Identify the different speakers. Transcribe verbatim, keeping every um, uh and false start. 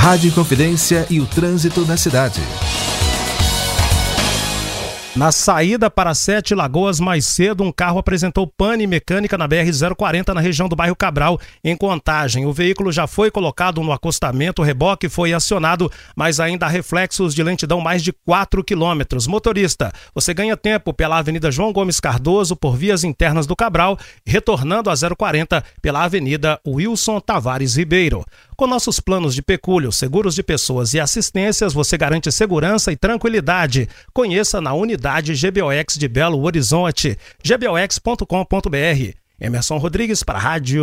Speaker 1: Rádio Inconfidência e o trânsito na cidade.
Speaker 2: Na saída para Sete Lagoas, mais cedo, um carro apresentou pane mecânica na B R zero quarenta, na região do bairro Cabral, em Contagem. O veículo já foi colocado no acostamento, o reboque foi acionado, mas ainda há reflexos de lentidão mais de quatro quilômetros. Motorista, você ganha tempo pela Avenida João Gomes Cardoso, por vias internas do Cabral, retornando a zero quarenta pela Avenida Wilson Tavares Ribeiro. Com nossos planos de pecúlio, seguros de pessoas e assistências, você garante segurança e tranquilidade. Conheça na unidade G B O X de Belo Horizonte, g b o x ponto com ponto b r. Emerson Rodrigues para a Rádio